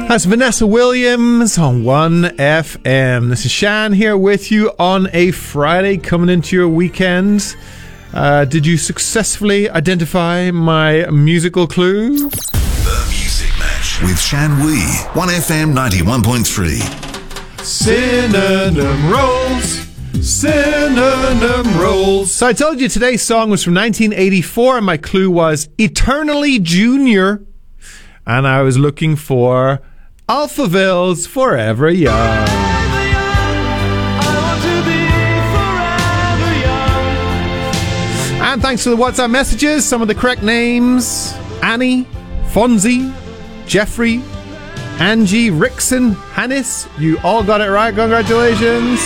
That's Vanessa Williams on 1FM. This is Shan here with you on a Friday coming into your weekend. Did you successfully identify my musical clue? The Music Match with Shan Wee, 1FM 91.3. Synonym rolls. Synonym rolls. So I told you today's song was from 1984 and my clue was Eternally Junior. And I was looking for Alphaville's Forever Young. And thanks to the WhatsApp messages, some of the correct names: Annie, Fonzie, Jeffrey, Angie, Rickson, Hannes. You all got it right. Congratulations.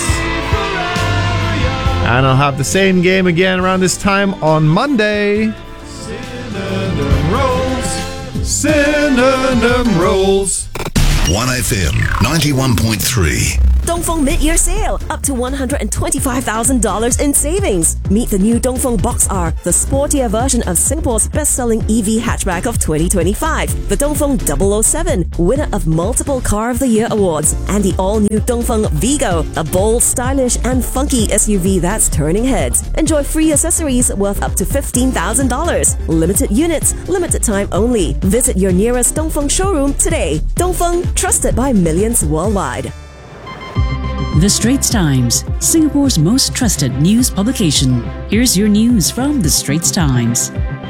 And I'll have the same game again around this time on Monday. Synonym rolls. Synonym rolls. 1FM 91.3. Dongfeng mid-year sale, up to $125,000 in savings. Meet the new Dongfeng Box R, the sportier version of Singapore's best-selling EV hatchback of 2025. The Dongfeng 007, winner of multiple Car of the Year awards. And the all-new Dongfeng Vigo, a bold, stylish and funky SUV that's turning heads. Enjoy free accessories worth up to $15,000. Limited units, limited time only. Visit your nearest Dongfeng showroom today. Dongfeng, trusted by millions worldwide. The Straits Times, Singapore's most trusted news publication. Here's your news from The Straits Times.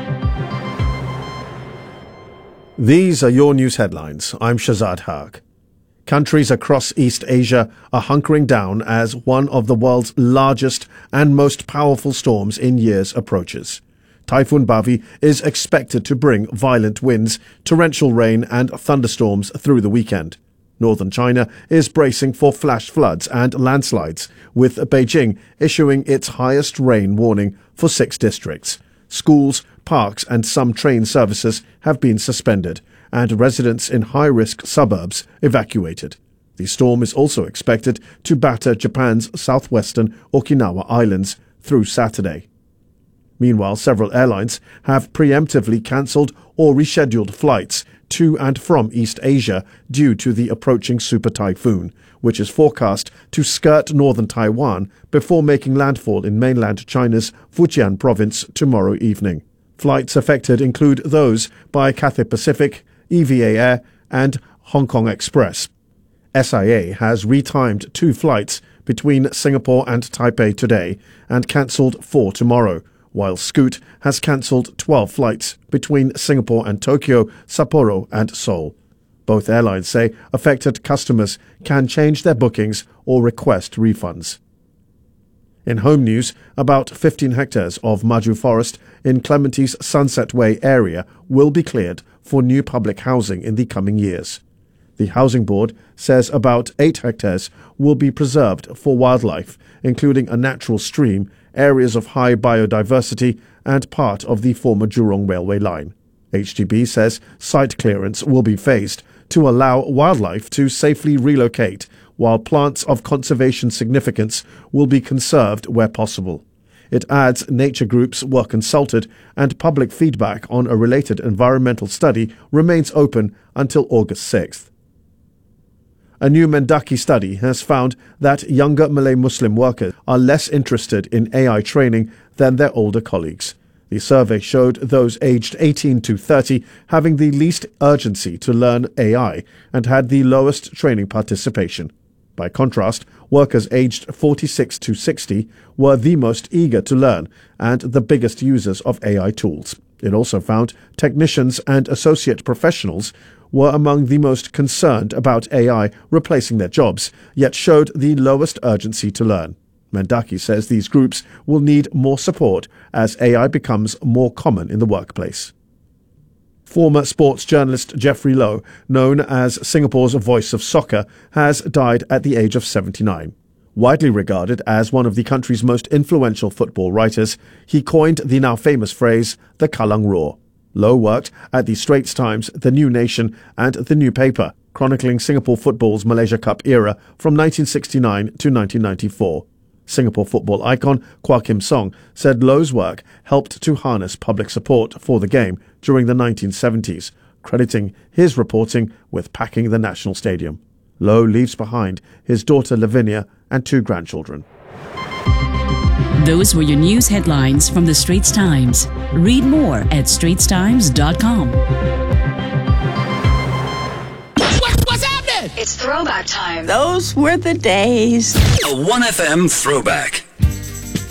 These are your news headlines. I'm Shazad Haq. Countries across East Asia are hunkering down as one of the world's largest and most powerful storms in years approaches. Typhoon Bavi is expected to bring violent winds, torrential rain and thunderstorms through the weekend. Northern China is bracing for flash floods and landslides, with Beijing issuing its highest rain warning for 6 districts. Schools, parks and some train services have been suspended, and residents in high-risk suburbs evacuated. The storm is also expected to batter Japan's southwestern Okinawa Islands through Saturday. Meanwhile, several airlines have preemptively cancelled or rescheduled flights to and from East Asia due to the approaching super typhoon, which is forecast to skirt northern Taiwan before making landfall in mainland China's Fujian province tomorrow evening. Flights affected include those by Cathay Pacific, EVA Air and Hong Kong Express. SIA has retimed 2 flights between Singapore and Taipei today and cancelled 4 tomorrow, while Scoot has cancelled 12 flights between Singapore and Tokyo, Sapporo and Seoul. Both airlines say affected customers can change their bookings or request refunds. In home news, about 15 hectares of Maju Forest in Clementi's Sunset Way area will be cleared for new public housing in the coming years. The Housing Board says about 8 hectares will be preserved for wildlife, including a natural stream, areas of high biodiversity and part of the former Jurong railway line. HDB says site clearance will be phased to allow wildlife to safely relocate, while plants of conservation significance will be conserved where possible. It adds nature groups were consulted and public feedback on a related environmental study remains open until August 6th. A new Mendaki study has found that younger Malay Muslim workers are less interested in AI training than their older colleagues. The survey showed those aged 18 to 30 having the least urgency to learn AI and had the lowest training participation. By contrast, workers aged 46 to 60 were the most eager to learn and the biggest users of AI tools. It also found technicians and associate professionals were among the most concerned about AI replacing their jobs, yet showed the lowest urgency to learn. Mendaki says these groups will need more support as AI becomes more common in the workplace. Former sports journalist Jeffrey Low, known as Singapore's voice of soccer, has died at the age of 79. Widely regarded as one of the country's most influential football writers, he coined the now famous phrase, the Kallang Roar. Low worked at the Straits Times, The New Nation and The New Paper, chronicling Singapore football's Malaysia Cup era from 1969 to 1994. Singapore football icon Kwa Kim Song said Low's work helped to harness public support for the game during the 1970s, crediting his reporting with packing the National Stadium. Lowe leaves behind his daughter Lavinia and 2 grandchildren. Those were your news headlines from the Straits Times. Read more at straitstimes.com. What's happening? It's throwback time. Those were the days. A 1FM throwback.